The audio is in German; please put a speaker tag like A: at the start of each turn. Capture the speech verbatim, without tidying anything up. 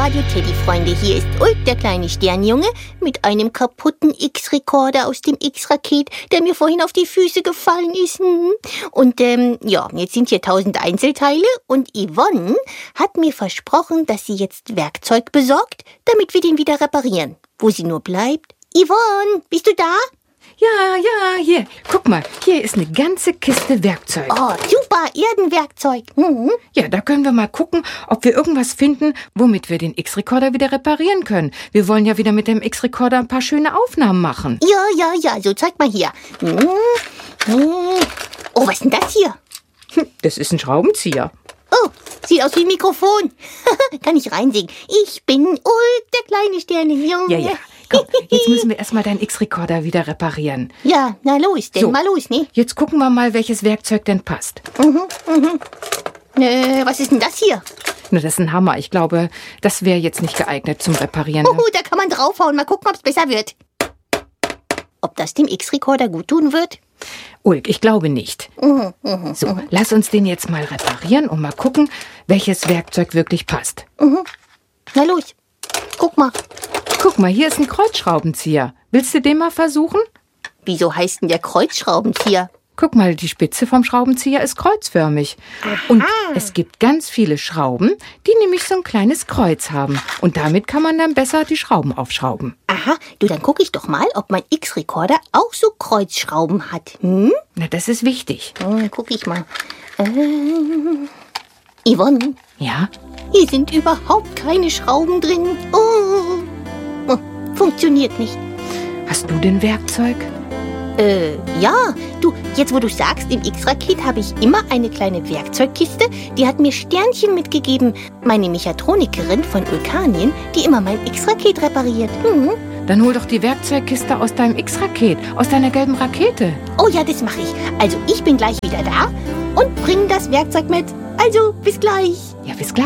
A: Radio Teddy, Freunde. Hier ist Ulk, der kleine Sternjunge, mit einem kaputten X-Rekorder aus dem X-Raket, der mir vorhin auf die Füße gefallen ist. Und ähm, ja, jetzt sind hier tausend Einzelteile und Yvonne hat mir versprochen, dass sie jetzt Werkzeug besorgt, damit wir den wieder reparieren. Wo sie nur bleibt. Yvonne, bist du da?
B: Ja, ja, hier. Guck mal, hier ist eine ganze Kiste Werkzeug.
A: Oh, super, Erdenwerkzeug. Mhm.
B: Ja, da können wir mal gucken, ob wir irgendwas finden, womit wir den X-Rekorder wieder reparieren können. Wir wollen ja wieder mit dem X-Rekorder ein paar schöne Aufnahmen machen.
A: Ja, ja, ja, so zeig mal hier. Mhm. Mhm. Oh, was ist denn das hier?
B: Das ist ein Schraubenzieher.
A: Oh, sieht aus wie ein Mikrofon. Kann ich reinsingen? Ich bin Ulk, der kleine Sternenjunge.
B: Ja, ja. Komm, jetzt müssen wir erstmal deinen X-Rekorder wieder reparieren.
A: Ja, na los, denn
B: so,
A: mal los, ne?
B: Jetzt gucken wir mal, welches Werkzeug denn passt.
A: Mhm, mhm. Äh, was ist denn das hier?
B: Na, das ist ein Hammer. Ich glaube, das wäre jetzt nicht geeignet zum Reparieren.
A: Oh, da kann man draufhauen. Mal gucken, ob es besser wird. Ob das dem X-Rekorder gut tun wird?
B: Ulk, ich glaube nicht.
A: Mhm, mhm,
B: so,
A: mhm.
B: lass uns den jetzt mal reparieren und mal gucken, welches Werkzeug wirklich passt.
A: Mhm. Na los, guck mal.
B: Guck mal, hier ist ein Kreuzschraubenzieher. Willst du den mal versuchen?
A: Wieso heißt denn der Kreuzschraubenzieher?
B: Guck mal, die Spitze vom Schraubenzieher ist kreuzförmig. Aha. Und es gibt ganz viele Schrauben, die nämlich so ein kleines Kreuz haben. Und damit kann man dann besser die Schrauben aufschrauben.
A: Aha, du, dann gucke ich doch mal, ob mein X-Rekorder auch so Kreuzschrauben hat. Hm?
B: Na, das ist wichtig.
A: Hm, guck ich mal. Ähm, Yvonne?
B: Ja?
A: Hier sind überhaupt keine Schrauben drin. Oh, oh, funktioniert nicht.
B: Hast du denn Werkzeug?
A: Äh, ja. Du, jetzt wo du sagst, im X-Raket habe ich immer eine kleine Werkzeugkiste. Die hat mir Sternchen mitgegeben. Meine Mechatronikerin von Ulkanien, die immer mein X-Raket repariert. Mhm.
B: Dann hol doch die Werkzeugkiste aus deinem X-Raket, aus deiner gelben Rakete.
A: Oh ja, das mache ich. Also ich bin gleich wieder da und bringe das Werkzeug mit. Also, bis gleich.
B: Ja, bis gleich.